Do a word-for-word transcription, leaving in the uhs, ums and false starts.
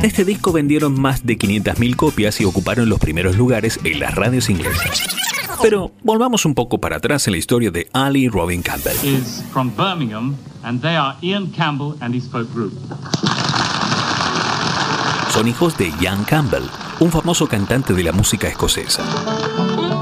De este disco vendieron más de quinientas mil copias y ocuparon los primeros lugares en las radios inglesas. Pero volvamos un poco para atrás en la historia de Ali y Robin Campbell. Is from Birmingham and they are Ian Campbell and his folk group. Son hijos de Ian Campbell, un famoso cantante de la música escocesa.